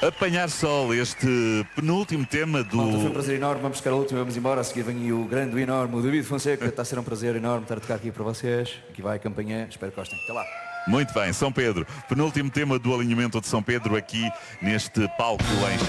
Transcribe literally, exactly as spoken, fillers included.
Apanhar Sol, este penúltimo tema do... Malta, foi um prazer enorme, vamos buscar a última, vamos embora. A seguir vem aí o grande, o enorme, o David Fonseca. Está a ser um prazer enorme estar a tocar aqui para vocês. Aqui vai a campanha, espero que gostem. Até lá. Muito bem, São Pedro, penúltimo tema do alinhamento de São Pedro aqui neste palco em